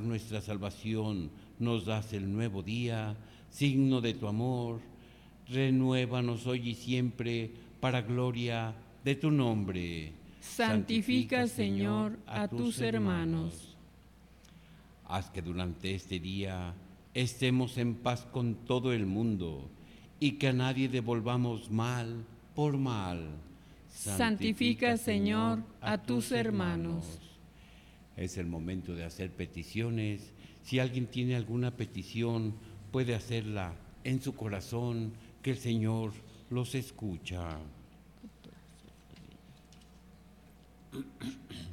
nuestra salvación, nos das el nuevo día, signo de tu amor. Renuévanos hoy y siempre, para gloria de tu nombre. Santifica, Señor, a tus hermanos. Haz que durante este día estemos en paz con todo el mundo y que a nadie devolvamos mal por mal. Santifica, Señor, a tus hermanos. Es el momento de hacer peticiones. Si alguien tiene alguna petición, puede hacerla en su corazón, que el Señor los escucha.